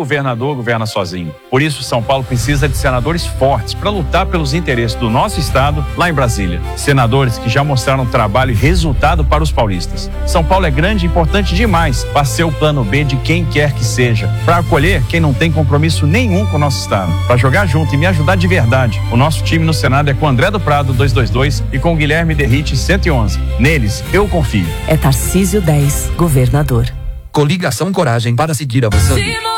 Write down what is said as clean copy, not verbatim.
governador governa sozinho. Por isso, São Paulo precisa de senadores fortes para lutar pelos interesses do nosso estado lá em Brasília. Senadores que já mostraram trabalho e resultado para os paulistas. São Paulo é grande e importante demais para ser o plano B de quem quer que seja, para acolher quem não tem compromisso nenhum com o nosso estado, para jogar junto e me ajudar de verdade. O nosso time no Senado é com André do Prado 222 e com Guilherme Derrite 111. Neles, eu confio. É Tarcísio 10, governador. Coligação Coragem para seguir avançando.